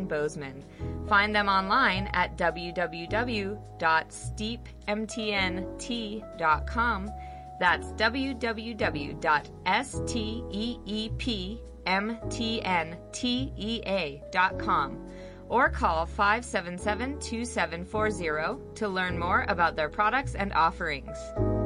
Bozeman. Find them online at www.steepmtnt.com. That's www.steepmtntea.com. Or call 577-2740 to learn more about their products and offerings.